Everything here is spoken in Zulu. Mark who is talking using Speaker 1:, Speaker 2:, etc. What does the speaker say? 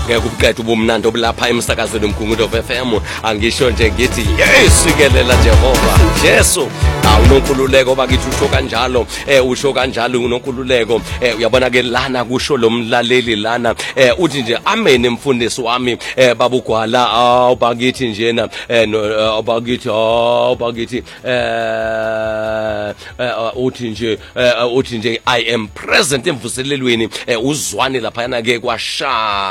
Speaker 1: kubuqeda ubumnandi obulapha emsakazweni uMgungundo FM. Angisho nje ngithi yesikelela Jehova Jesu awunonkululeko bakithi usho kanjalo usho kanjalo unonkululeko uyabona ke lana kusho lo mlaleli lana uthi nje amen emfundisi wami babugwala awubakithi njena abakithi uthi nje I am present emvuselelweni uzwane lapha yana ke kwasha